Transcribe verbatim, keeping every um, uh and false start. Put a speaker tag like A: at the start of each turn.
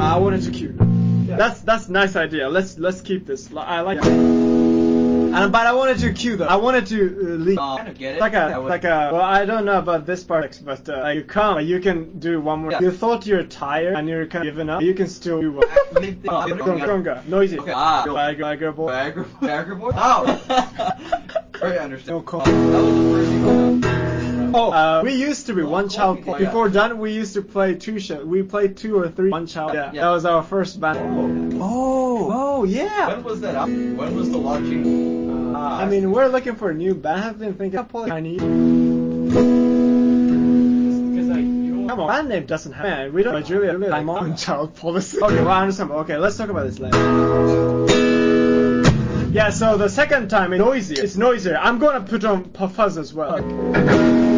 A: I wanted to cue. Yeah. That's that's a nice idea. Let's let's keep this. I like it. And, but I wanted to cue them. I wanted to uh, leave.
B: Uh, kind of get it.
A: Like a, like a, well, I don't know about this part, but uh, you come, you can do one more. Yeah. You thought you're tired and you're kind of giving up. You can still do one. Stronger, stronger, noisy.
B: Okay. Ah.
A: Viagra boy.
B: Viagra, Viagra boy? Ow! Very understand.
A: No call.
B: That was the first thing.
A: Oh, uh, we used to be one child. Play. Before done, we used to play two shows. We played two or three one child. Yeah, yeah. That was our first band. Oh, oh, yeah.
B: When was that? When was the launching?
A: Uh, I mean, we're looking for a new band. I've been thinking of playing Chinese. Come on, band name doesn't have. Man, we don't. But Julia, I'm on child policy. Okay, well, I understand. Okay, let's talk about this later. Yeah, so the second time it's noisier. It's noisier. I'm gonna put on fuzz as well.